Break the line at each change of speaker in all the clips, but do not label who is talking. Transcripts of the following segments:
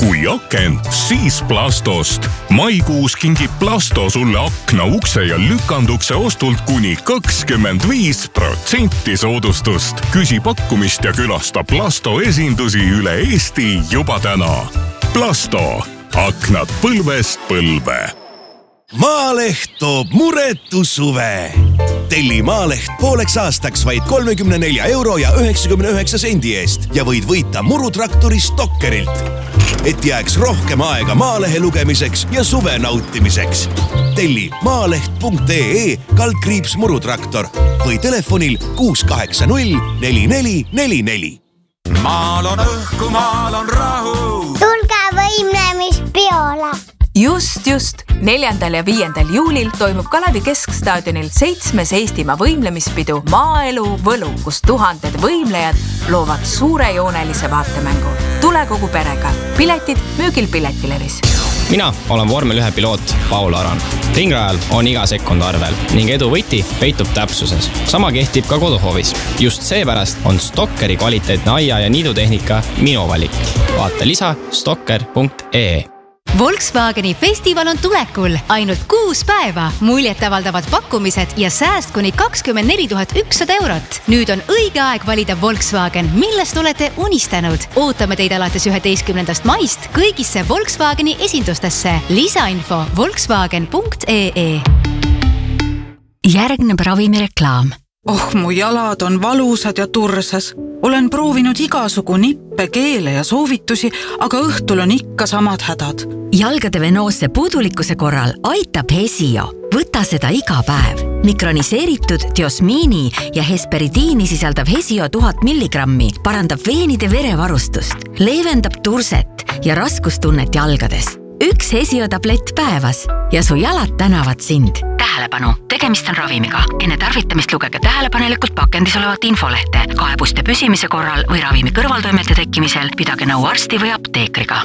Kui aken, siis Plastost. Maikuus kingib Plasto sulle akna, ukse ja lükandukse ostult kuni 25% soodustust. Küsi pakkumist ja külasta Plasto esindusi üle Eesti juba täna. Plasto. Aknad põlvest põlve.
Maaleht toob muretu suve. Telli Maaleht pooleks aastaks vaid 34,99 € eest ja võid võita murutraktori Stokkerilt. Et jääks rohkem aega Maalehe lugemiseks ja suve nautimiseks. Telli maaleht.ee /murutraktor või telefonil 680 4444.
Maal on õhku, maal on rahu.
Tulge võimlemispeole.
Just. 4. ja 5. juulil toimub Kalevi Keskstaadionil 7. Eestimaa võimlemispidu Maaelu Võlu, kus tuhanded võimlejad loovad suurejoonelise vaatemängu. Tule kogu perega. Piletid müügil Piletilevis.
Mina olen vormel 1 piloot Paul Aran. Ringrajal on iga sekund arvel ning edu võti peitub täpsuses. Sama kehtib ka koduhoovis. Just seepärast on Stokkeri kvaliteetne aia- ja niidutehnika minu valik. Vaata lisa stokker.ee.
Volkswageni festival on tulekul ainult 6 päeva. Muljetavaldavad pakkumised ja sääst kuni 24 100 €. Nüüd on õige aeg valida Volkswagen, millest olete unistanud. Ootame teid alates 11. maist kõigisse Volkswageni esindustesse. Lisainfo volkswagen.ee.
Järgneb ravimireklaam.
Mu jalad on valusad ja tursas. Olen proovinud igasugu nippe, keele ja soovitusi, aga õhtul on ikka samad hädad.
Jalgade venoosse puudulikkuse korral aitab Hesio. Võta seda iga päev. Mikroniseeritud diosmiini ja hesperidiini sisaldav Hesio 1000 milligrammi parandab veenide verevarustust, leevendab turset ja raskustunnet jalgades. 1 Hesio tablett päevas ja su jalad tänavad sind.
Tähelepanu, tegemist on ravimiga. Enne tarvitamist lugege tähelepanelikult pakendis olevat infolehte. Kaebuste püsimise korral või ravimi kõrvaltoimete tekkimisel pidage nõu arsti või apteekriga.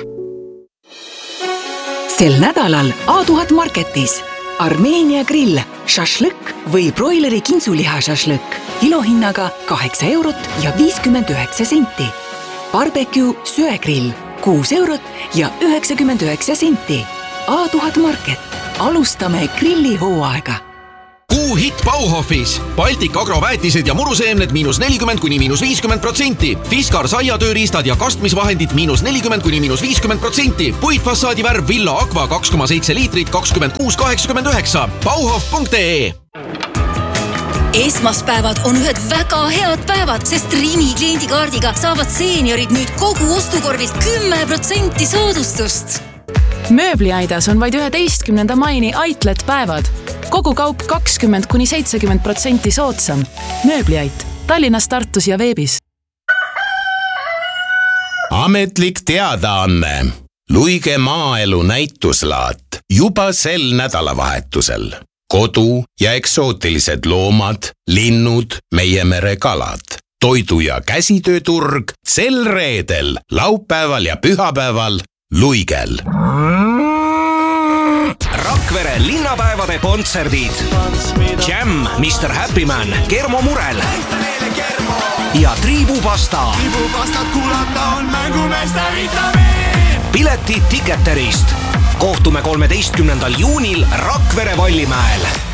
Sel nädalal A1000 Marketis Armeenia grill, šašlõkk või broileri kintsuliha šašlõkk kilohinnaga 8 € ja 59 senti. Barbecue söegrill 6 € ja 99 senti. A1000 Market. Alustame grillihooaega.
Kuu hitt Bauhofis. Baltic Agro väetised ja muruseemned -40 kuni -50%. Fiskar saiatööriistad ja kastmisvahendid -40 kuni -50%. Puitfassaadi värv Villa Aqua 2,7 liitrit 26,89. Bauhof.ee.
Esmaspäevad on ühed väga head päevad, sest Rimi kliendikaardiga saavad seeniorid nüüd kogu ostukorvilt 10% soodustust.
Mööbliaidas on vaid 11. maini Outlet päevad. Kogu kaup 20 kuni 70% soodsam. Mööbliait Tallinnas, Tartus ja veebis.
Ametlik teadaanne. Luige maaelu näituslaat juba sel nädalavahetusel. Kodu- ja eksootilised loomad, linnud, meie merekalad. Toidu- ja käsitööturg sel reedel, laupäeval ja pühapäeval Luigel.
Rakvere linnapäevade kontserdid. Jam, Mr. Happy Man, Kermo Murel ja Triibupasta.
Triibupastat kuulata on mängumeeste vitamiin.
Piletid Ticketerist. Kohtume 13. juunil Rakvere Vallimäel.